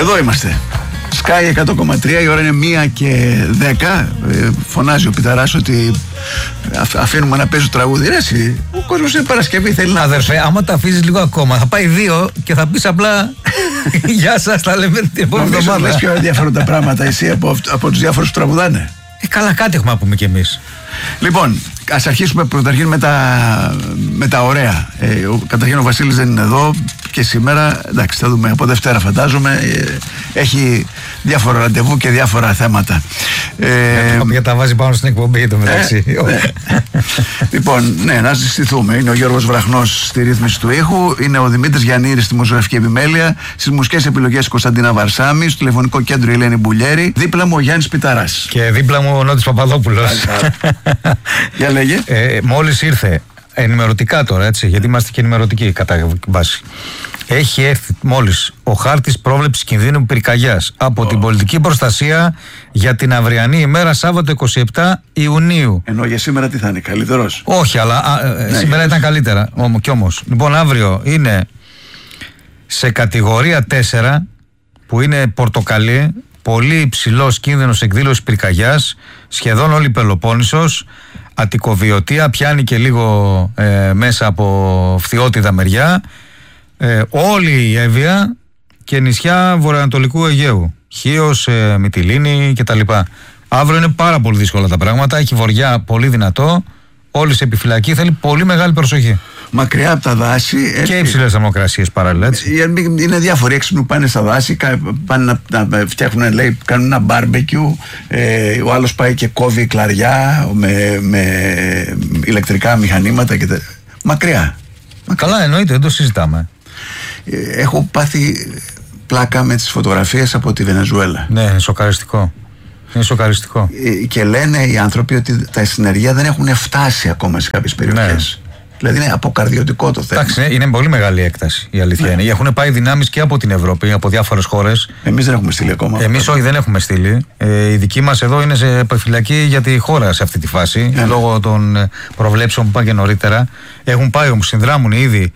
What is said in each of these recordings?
Εδώ είμαστε. Sky 100,3, η ώρα είναι 1:10. Φωνάζει ο Πιταράς ότι αφήνουμε να παίζει το τραγούδι. Ρε εσύ, ο κόσμος είναι Παρασκευή, θέλει να... Αδερφέ, άμα το αφήσεις λίγο ακόμα, θα πάει 2 και θα πεις απλά γεια σας, τα λέμε την επόμενη εβδομάδα. Λες πιο ενδιαφέρον τα πράγματα εσύ από τους διάφορους που τραγουδάνε. Καλά, κάτι έχουμε να πούμε κι εμείς. Λοιπόν, ας αρχίσουμε πρωταρχήν με τα ωραία. Καταρχήν ο Βασίλης δεν είναι εδώ και σήμερα, εντάξει, θα δούμε από Δευτέρα φαντάζομαι. Έχει διάφορα ραντεβού και διάφορα θέματα. Για τα βάζει πάνω στην εκπομπή το μεταξύ. Λοιπόν, ναι, να συστηθούμε. Είναι ο Γιώργος Βραχνός στη ρύθμιση του ήχου. Είναι ο Δημήτρης Γιαννήρης στη μουσογραφική επιμέλεια. Στις μουσικές επιλογές Κωνσταντίνα Βαρσάμι. Στο τηλεφωνικό κέντρο η Ελένη Μπουλιέρη. Δίπλα μου ο Γιάννης Πιταράς. Και δίπλα μου ο Νότης Παπαδόπουλος. Για λέγε. Μόλις ήρθε, ενημερωτικά τώρα, έτσι, γιατί είμαστε και ενημερωτικοί κατά βάση. Έχει έρθει μόλις ο χάρτης πρόβλεψης κινδύνου πυρκαγιάς από την πολιτική προστασία για την αυριανή ημέρα, Σάββατο 27 Ιουνίου. Ενώ για σήμερα τι θα είναι, καλύτερος? Όχι, αλλά σήμερα ήταν καλύτερα. Κι όμως. Λοιπόν, αύριο είναι σε κατηγορία 4, που είναι πορτοκαλί, πολύ υψηλός κίνδυνος εκδήλωσης πυρκαγιάς, σχεδόν όλη η Πελοπόννησος, Αττικοβιωτία, πιάνει και λίγο μέσα από Φθιώτιδα μεριά, όλη η Εύβοια και νησιά βορειοανατολικού Αιγαίου, Χίος, Μυτιλήνη κτλ. Αύριο είναι πάρα πολύ δύσκολα τα πράγματα, έχει βοριά πολύ δυνατό, όλοι σε επιφυλακή, θέλει πολύ μεγάλη προσοχή. Μακριά από τα δάση. Και υψηλές θερμοκρασίες παράλληλα, έτσι. Είναι διάφοροι έξυπνοι που πάνε στα δάση, πάνε να φτιάχνουν, λέει, κάνουν ένα μπάρμπεκιου. Ο άλλος πάει και κόβει κλαριά με ηλεκτρικά μηχανήματα. Μακριά. Καλά, εννοείται, δεν το συζητάμε. Έχω πάθει πλάκα με τις φωτογραφίες από τη Βενεζουέλα. Ναι, είναι σοκαριστικό. Είναι σοκαριστικό. Και λένε οι άνθρωποι ότι τα συνεργεία δεν έχουν φτάσει ακόμα σε κάποιες περιοχές. Ναι. Δηλαδή είναι αποκαρδιωτικό το θέμα. Εντάξει, είναι πολύ μεγάλη έκταση, η αλήθεια είναι. Έχουν πάει δυνάμεις και από την Ευρώπη, από διάφορες χώρες. Εμείς δεν έχουμε στείλει ακόμα. Εμείς όχι, δεν έχουμε στείλει. Οι δικοί μας εδώ είναι σε επιφυλακή για τη χώρα σε αυτή τη φάση, λόγω των προβλέψεων που είπα και νωρίτερα. Έχουν πάει όμως, συνδράμουν ήδη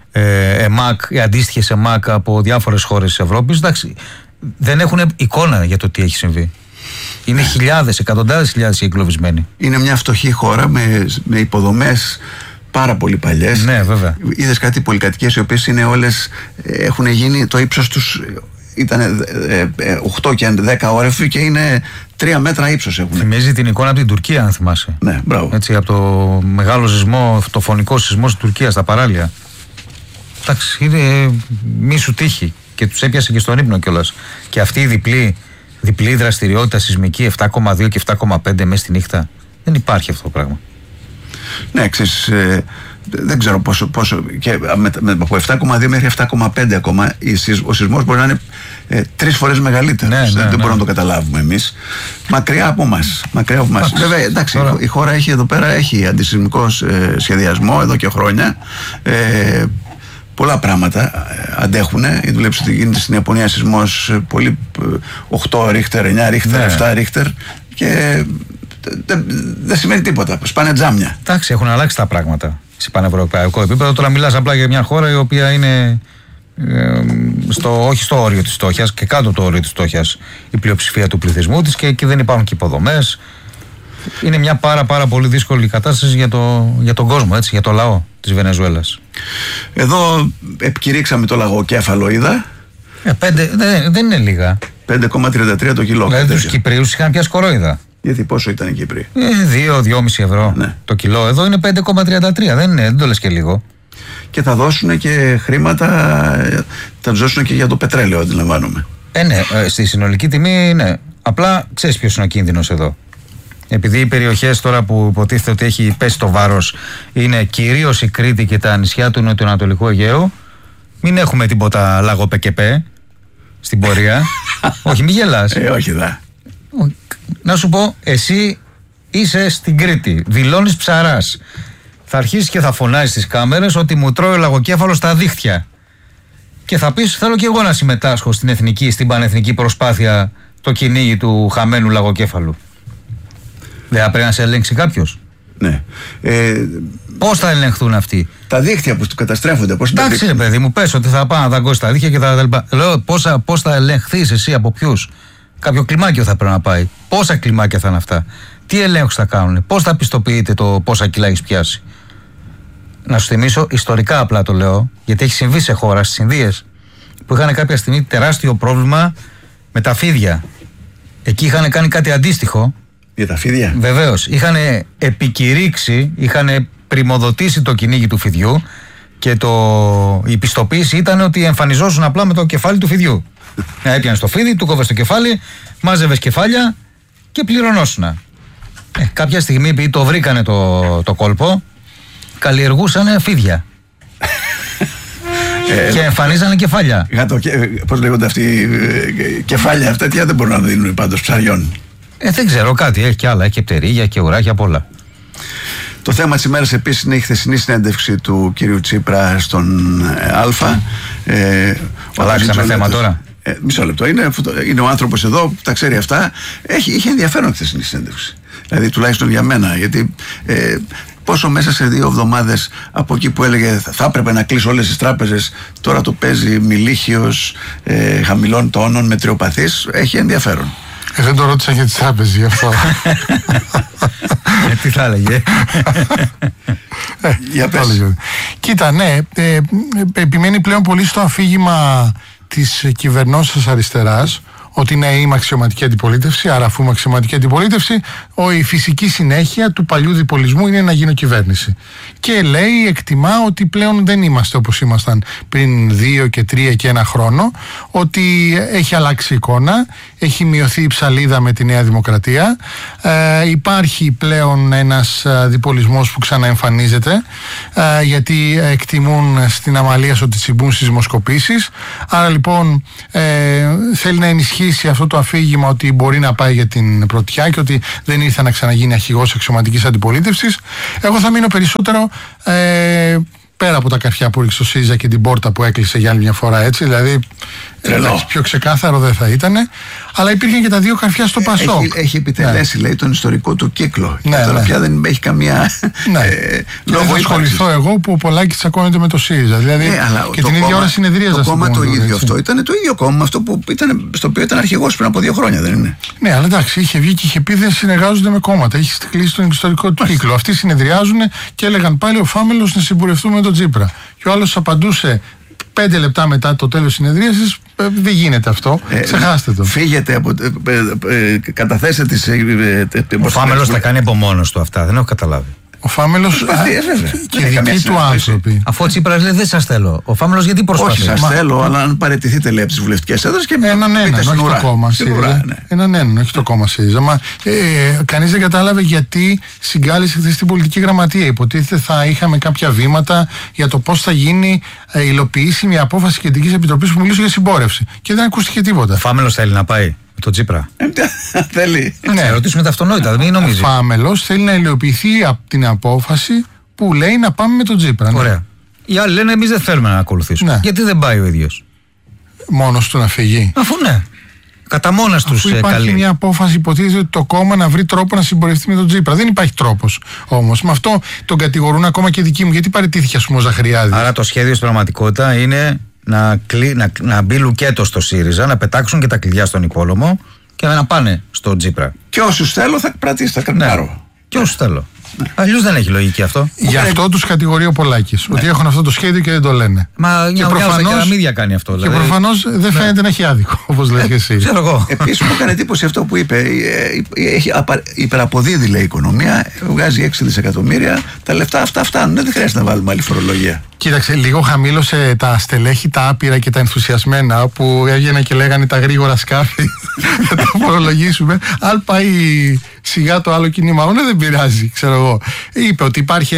ΕΜΑΚ, αντίστοιχες ΕΜΑΚ από διάφορες χώρες της Ευρώπης. Εντάξει, δεν έχουν εικόνα για το τι έχει συμβεί. Είναι χιλιάδες, εκατοντάδες χιλιάδες οι εγκλωβισμένοι. Είναι μια φτωχή χώρα με υποδομές πάρα πολύ παλιές. Ναι, βέβαια. Είδες κάτι πολυκατοικίες οι οποίες είναι όλες, έχουν γίνει, το ύψος τους ήταν 8 και 10 όρεφοι και είναι 3 μέτρα ύψος έχουν. Θυμίζει την εικόνα από την Τουρκία, αν θυμάσαι. Ναι, μπράβο. Έτσι, από το μεγάλο σεισμό, το φωνικό σεισμό στην Τουρκία, στα παράλια. Εντάξει, είναι μη σου τύχη. Και τους έπιασε και στον ύπνο κιόλας. Και αυτή η διπλή δραστηριότητα σεισμική 7,2 και 7,5 μέσα στη νύχτα. Δεν υπάρχει αυτό το πράγμα. Ναι, ξέρεις, δεν ξέρω πόσο και από 7,2 μέχρι 7,5 ακόμα ο σεισμός μπορεί να είναι 3 φορές μεγαλύτερος. Δεν μπορούμε να το καταλάβουμε εμείς. Μακριά από μας. Βέβαια, εντάξει, η χώρα έχει εδώ πέρα, έχει αντισεισμικό σχεδιασμό εδώ και χρόνια. Πολλά πράγματα αντέχουν. Δουλέψει ότι γίνεται στην Ιαπωνία σεισμός πολύ 8 ρίχτερ, 9 ρίχτερ, 7 ρίχτερ και δεν σημαίνει τίποτα. Σπάνε τζάμια. Εντάξει, έχουν αλλάξει τα πράγματα σε πανευρωπαϊκό επίπεδο. Τώρα μιλάς απλά για μια χώρα η οποία είναι όχι στο όριο της φτώχειας και κάτω το όριο της φτώχειας η πλειοψηφία του πληθυσμού της και εκεί δεν υπάρχουν και υποδομές. Είναι μια πάρα πολύ δύσκολη κατάσταση για τον κόσμο, έτσι, για το λαό της Βενεζουέλας. Εδώ επικηρύξαμε το λαγοκέφαλο, είδα. Δεν είναι λίγα. 5,33 το κιλό. Δηλαδή τους Κυπρίους είχαν πια κορόιδα. Γιατί πόσο ήταν οι Κύπροι? 2-2,5 ευρώ το κιλό. Εδώ είναι 5,33. Δεν το λες και λίγο. Και θα δώσουν και χρήματα, θα τους δώσουν και για το πετρέλαιο, αντιλαμβάνομαι. Ναι, στη συνολική τιμή, ναι. Απλά ξέρεις ποιος είναι ο κίνδυνος εδώ. Επειδή οι περιοχές τώρα που υποτίθεται ότι έχει πέσει το βάρος είναι κυρίως η Κρήτη και τα νησιά του νοτιοανατολικού Αιγαίου, μην έχουμε τίποτα λαγοπεκεπέ στην πορεία. Όχι, μη γελάς. Όχι δα. Να σου πω, εσύ είσαι στην Κρήτη, δηλώνεις ψαράς. Θα αρχίσεις και θα φωνάζεις στις κάμερες ότι μου τρώει ο λαγοκέφαλος στα δίχτυα. Και θα πεις, θέλω και εγώ να συμμετάσχω στην πανεθνική προσπάθεια το κυνήγι του χαμένου λαγοκέφαλου. Δεν θα πρέπει να σε ελέγξει κάποιος? Ναι. Πώς θα ελεγχθούν αυτοί? Τα δίκτυα που καταστρέφονται. Εντάξει, ρε παιδί μου, πες ότι θα πάνε να δαγκώσει τα δίκτυα και τα λοιπά. Λέω, πώς θα ελεγχθείς εσύ, από ποιους? Κάποιο κλιμάκιο θα πρέπει να πάει. Πόσα κλιμάκια θα είναι αυτά? Τι ελέγχους θα κάνουν? Πώς θα πιστοποιείτε το πόσα κιλά έχεις πιάσει? Να σου θυμίσω, ιστορικά απλά το λέω, γιατί έχει συμβεί σε χώρα, στις Ινδίες, που είχαν κάποια στιγμή τεράστιο πρόβλημα με τα φίδια. Εκεί είχαν κάνει κάτι αντίστοιχο. Για τα φίδια? Βεβαίως. Είχαν επικηρύξει, είχαν πριμοδοτήσει το κυνήγι του φιδιού και η πιστοποίηση ήταν ότι εμφανιζόσουν απλά με το κεφάλι του φιδιού. Έπιανες το φίδι, του κόβες το κεφάλι, μάζευες κεφάλια και πληρωνόσουνα. Κάποια στιγμή, επειδή το βρήκανε το κόλπο, καλλιεργούσαν φίδια. Και εμφανίζανε κεφάλια. Πώς λέγονται αυτοί κεφάλια αυτά, δεν μπορούν να δίνουν πάντως ψαριών. Δεν ξέρω, κάτι έχει κι άλλα. Έχει και πτερίγια και ουράκια, πολλά. Το θέμα της ημέρας επίσης είναι η χθεσινή συνέντευξη του κύριου Τσίπρα στον Α. Αλλάξαμε θέμα τώρα. Μισό λεπτό. Είναι ο άνθρωπος εδώ που τα ξέρει αυτά. Είχε ενδιαφέρον χθεσινή συνέντευξη. Δηλαδή τουλάχιστον για μένα. Γιατί πόσο μέσα σε 2 εβδομάδες από εκεί που έλεγε θα έπρεπε να κλείσει όλες τις τράπεζες, τώρα το παίζει μιλίχιος, χαμηλών τόνων, μετριοπαθής. Έχει ενδιαφέρον. Δεν το ρώτησα για τις τράπεζες γι' αυτό. Τι θα έλεγε? Για πες. Κοίτα, ναι, επιμένει πλέον πολύ στο αφήγημα της κυβερνώσεως αριστεράς, ότι ναι, είμαι αξιωματική αντιπολίτευση, άρα αφού είμαι αξιωματική αντιπολίτευση, η φυσική συνέχεια του παλιού διπολισμού είναι να γίνω κυβέρνηση. Και λέει, εκτιμά ότι πλέον δεν είμαστε όπως ήμασταν πριν 2 και 3 και 1 χρόνο, ότι έχει αλλάξει η εικόνα, έχει μειωθεί η ψαλίδα με τη Νέα Δημοκρατία, υπάρχει πλέον ένας διπολισμός που ξαναεμφανίζεται, γιατί εκτιμούν στην αμαλία ότι συμπούν στις δημοσκοπήσεις, άρα λοιπόν θέλει να ενισχύσει αυτό το αφήγημα ότι μπορεί να πάει για την πρωτιά και ότι δεν ήρθε να ξαναγίνει αρχηγός αξιωματικής αντιπολίτευσης. Εγώ θα μείνω περισσότερο πέρα από τα καρφιά που ρίξε στο ΣΥΡΙΖΑ και την πόρτα που έκλεισε για άλλη μια φορά, έτσι, δηλαδή πιο ξεκάθαρο δεν θα ήταν, αλλά υπήρχαν και τα 2 καρφιά στο ΠΑΣΟΚ. Έχει επιτελέσει, λέει, τον ιστορικό του κύκλο. Ναι, και τώρα πια δεν έχει καμία λόγο. Θα ασχοληθώ εγώ που ο Πολάκης τσακώνεται με το ΣΥΡΙΖΑ. Δηλαδή και την ίδια ώρα συνεδρίαζα. Το κόμμα το ίδιο αυτό ήταν το ίδιο κόμμα αυτό που στο οποίο ήταν αρχηγός πριν από 2 χρόνια, δεν είναι? Ναι, αλλά εντάξει, είχε βγει και είχε πει δεν συνεργάζονται με κόμματα. Έχει κλείσει τον ιστορικό του κύκλο. Αυτοί συνεδριάζουν και έλεγαν πάλι ο Φάμελος να συμπορευτούμε με τον Τσίπρα. Και ο άλλος απαντούσε 5 λεπτά μετά το τέλος συνεδρίασης, δεν γίνεται αυτό. Ξεχάστε το. Φύγετε καταθέσετε ο Φάμελος τα κάνει από μόνος του αυτά. Δεν έχω καταλάβει. Ο Φάμελος και δικοί του άνθρωποι. Αφού ο Τσίπρας λέει δεν σας θέλω. Ο Φάμελος γιατί προσπαθεί? Όχι σας θέλω, αλλά αν παραιτηθείτε, λέει, από τις βουλευτικές έδρες και έναν, όχι το κόμμα ΣΥΡΙΖΑ. Έναν, όχι το κόμμα ΣΥΡΙΖΑ. Μα κανείς δεν κατάλαβε γιατί συγκάλεσε χθες την πολιτική γραμματεία. Υποτίθεται θα είχαμε κάποια βήματα για το πώς θα γίνει υλοποιήσιμη απόφαση Κεντρικής Επιτροπής που μιλούσε για συμπόρευση. Και δεν ακούστηκε τίποτα. Ο Φάμελος θέλει να πάει με τον Τσίπρα? Θέλει. Ναι, ρωτήσουμε τα αυτονόητα, δεν νομίζει. Ο Φάμελος θέλει να υλοποιηθεί την απόφαση που λέει να πάμε με τον Τσίπρα. Ωραία. Ναι. Οι άλλοι λένε εμείς δεν θέλουμε να ακολουθήσουμε. Ναι. Γιατί δεν πάει ο ίδιος? Μόνος του να φύγει. Αφού ναι. Κατά μόνας τους καλεί. Υπάρχει μια απόφαση, υποτίθεται ότι το κόμμα να βρει τρόπο να συμπορευτεί με τον Τσίπρα. Δεν υπάρχει τρόπος όμως. Με αυτό τον κατηγορούν ακόμα και δικοί μου. Γιατί παραιτήθηκε, ας πούμε, ο Ζαχριάδης? Άρα το σχέδιο στην πραγματικότητα είναι να μπει λουκέτο στο ΣΥΡΙΖΑ, να πετάξουν και τα κλειδιά στον υπόλομο και να πάνε στον Τσίπρα. Και όσους θέλω θα κρατήσω, θα κρατάρω. Ναι. Και όσους θέλω. Αλλιώς δεν έχει λογική αυτό. Γι' αυτό τους κατηγορεί ο Πολάκης. Ότι έχουν αυτό το σχέδιο και δεν το λένε. Μα και προφανώς κάνει αυτό. Και προφανώς δεν φαίνεται να έχει άδικο, όπως λες και εσύ. Ξέρω εγώ. Επίσης μου έκανε εντύπωση αυτό που είπε. Υπεραποδίδει, λέει, η οικονομία. Βγάζει 6 δισεκατομμύρια. Τα λεφτά αυτά φτάνουν. Δεν χρειάζεται να βάλουμε άλλη φορολογία. Κοίταξε, λίγο χαμήλωσε τα στελέχη, τα άπειρα και τα ενθουσιασμένα που έβγαιναν και λέγανε τα γρήγορα σκάφη. Θα τα φορολογήσουμε. Αν πάει σιγά το άλλο κίνημα, δεν πειράζει, ξέρω εγώ. Είπε ότι υπάρχει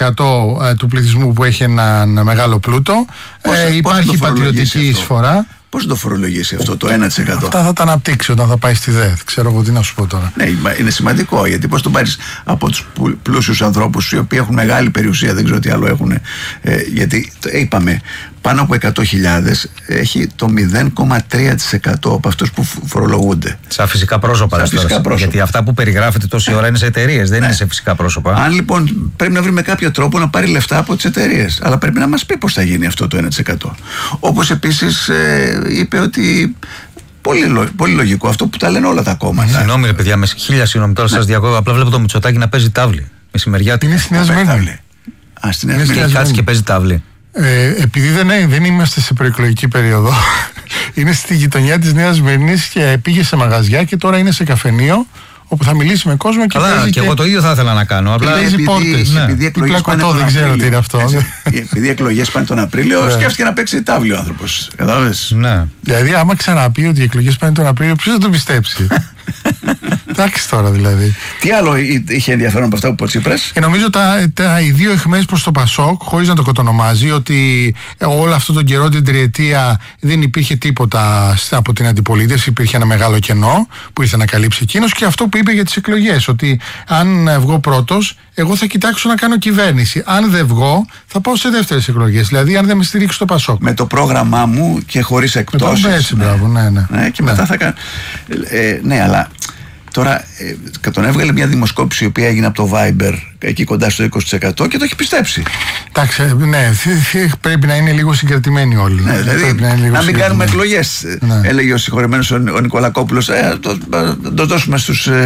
1% του πληθυσμού που έχει ένα μεγάλο πλούτο. Υπάρχει πατριωτική εισφορά. Πώς θα το φορολογήσει αυτό το 1%? Αυτά θα τα αναπτύξει όταν θα πάει στη ΔΕΘ. Ξέρω εγώ τι να σου πω τώρα. Ναι, είναι σημαντικό, γιατί πώς το πάρεις από τους πλούσιους ανθρώπους οι οποίοι έχουν μεγάλη περιουσία, δεν ξέρω τι άλλο έχουν. Γιατί είπαμε, πάνω από 100.000 έχει το 0,3% από αυτούς που φορολογούνται. Σαν φυσικά πρόσωπα. Γιατί αυτά που περιγράφετε τόση ώρα είναι σε εταιρείες, δεν είναι σε φυσικά πρόσωπα. Αν λοιπόν πρέπει να βρει με κάποιο τρόπο να πάρει λεφτά από τις εταιρείες, αλλά πρέπει να μας πει πώς θα γίνει αυτό το 1%. Όπως επίσης είπε ότι. Πολύ λογικό αυτό που τα λένε όλα τα κόμματα. Συγγνώμη, ρε παιδιά, με χίλια συγγνώμη, τώρα σας διακόπτω. Απλά βλέπω το Μητσοτάκη να παίζει τάβλη. Μεσημεριάτικα. Είναι στη Νέα Σμύρνη. Στη Νέα Σμύρνη. Κάτσε και παίζει τάβλη. Επειδή δεν είμαστε σε προεκλογική περίοδο, είναι στη γειτονιά της Νέας Σμύρνης και πήγε σε μαγαζιά και τώρα είναι σε καφενείο όπου θα μιλήσει με κόσμο και παίζει. Και εγώ το ίδιο θα ήθελα να κάνω. Απλά παίζει πόρτες. Επειδή εκλογές πάνε τον δεν ξέρω τι είναι αυτό. Επειδή εκλογές πάνε τον Απρίλιο, σκέφτηκε να παίξει τάβλη ο άνθρωπος. Κατάλαβες. Ναι. Δηλαδή, άμα ξαναπεί ότι οι εκλογές πάνε τον Απρίλιο, ποιος θα το πιστέψει. Εντάξει τώρα δηλαδή. Τι άλλο είχε ενδιαφέρον από αυτά που είπε ο Τσίπρας? Νομίζω οι δύο αιχμές προς το Πασόκ, χωρίς να το κοτονομάζει, ότι όλο αυτόν τον καιρό, την τριετία, δεν υπήρχε τίποτα από την αντιπολίτευση, υπήρχε ένα μεγάλο κενό που ήρθε να καλύψει εκείνος, και αυτό που είπε για τις εκλογές, ότι αν βγω πρώτος, εγώ θα κοιτάξω να κάνω κυβέρνηση. Αν δεν βγω, θα πάω σε δεύτερες εκλογές. Δηλαδή, αν δεν με στηρίξει το Πασόκ. Με το πρόγραμμά μου και χωρίς εκπτώσεις. Έτσι, μπράβο, ναι. Και μετά θα κάνω. Ναι, αλλά τώρα τον έβγαλε μια δημοσκόπηση η οποία έγινε από το Viber εκεί κοντά στο 20% και το έχει πιστέψει. Εντάξει, ναι, πρέπει να είναι λίγο συγκρατημένοι όλοι. Ναι, δηλαδή, να μην κάνουμε εκλογές. Ναι. Έλεγε ο συγχωρεμένος ο Νικολακόπουλος, το δώσουμε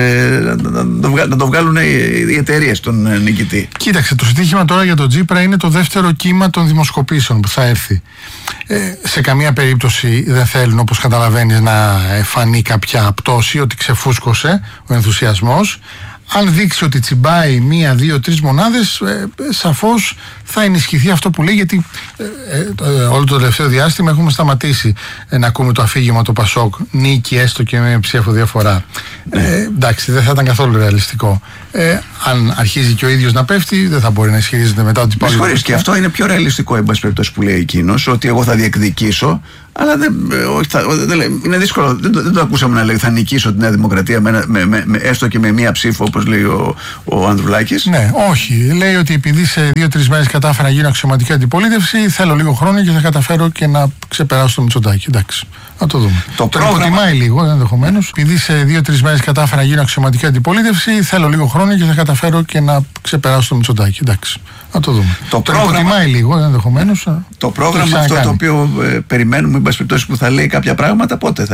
να το βγάλουν οι εταιρείες τον νικητή. Κοίταξε, το στοίχημα τώρα για τον Τσίπρα είναι το δεύτερο κύμα των δημοσκοπήσεων που θα έρθει. Σε καμία περίπτωση δεν θέλουν, όπως καταλαβαίνεις, να φανεί κάποια πτώση, ότι ξεφούσκωσε ο ενθουσιασμός. Αν δείξει ότι τσιμπάει 1, 2, 3 μονάδες, σαφώς θα ενισχυθεί αυτό που λέει, γιατί όλο το τελευταίο διάστημα έχουμε σταματήσει να ακούμε το αφήγημα του Πασόκ, νίκη έστω και με ψήφο διαφορά. Εντάξει, δεν θα ήταν καθόλου ρεαλιστικό. Αν αρχίζει και ο ίδιος να πέφτει, δεν θα μπορεί να ισχυρίζεται μετά ότι πάλι. Συγχωρείς, και αυτό είναι πιο ρεαλιστικό, εν πάση περιπτώσει, που λέει εκείνος, ότι εγώ θα διεκδικήσω. Αλλά είναι δύσκολο. Δεν το ακούσαμε να λέει θα νικήσω τη Νέα Δημοκρατία έστω και με μία ψήφο, όπως λέει ο Ανδρουλάκης. Ναι, όχι. Λέει ότι επειδή σε 2-3 μέρες κατάφερα να γίνω αξιωματική αντιπολίτευση, θέλω λίγο χρόνο και θα καταφέρω και να ξεπεράσω το Μητσοτάκη. Εντάξει. Να το δούμε. Το υποτιμάει λίγο ενδεχομένως. Επειδή σε 2-3 μέρες κατάφερα να γίνω αξιωματική αντιπολίτευση, θέλω λίγο χρόνο και θα καταφέρω και να ξεπεράσω το Μητσοτάκη. Εντάξει. Να το δούμε. Το υποτιμάει λίγο ενδεχομένως. Το πρόγραμμα αυτό το οποίο περιμένουμε, εν πάση περιπτώσει, που θα λέει κάποια πράγματα, πότε θα